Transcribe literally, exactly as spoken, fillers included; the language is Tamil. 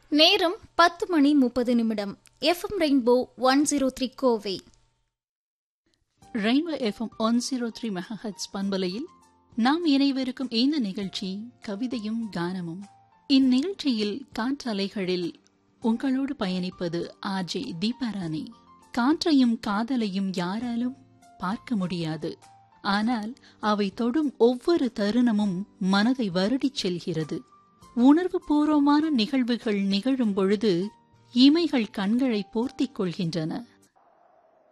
நேரம் பத்து மணி முப்பது நிமிடம். FM rainbow one zero three Kovai. Rainbow FM one zero three megahertz பண்பலையில் நாம் இணைவிருக்கும் இந்த நிகழ்ச்சி கவிதையும் கானமும். இந்நிகழ்ச்சியில் காற்றலைகளில் உங்களோடு பயணிப்பது ஆர்ஜே தீபாராணி. காற்றையும் காதலையும் யாராலும் பார்க்க முடியாது. ஆனால் அவை தொடும் ஒவ்வொரு தருணமும் மனதை வருடிச் செல்கிறது. உணர்வு பூர்வமான நிகழ்வுகள் நிகழும் பொழுது இமைகள் கண்களை போர்த்திக் கொள்கின்றன.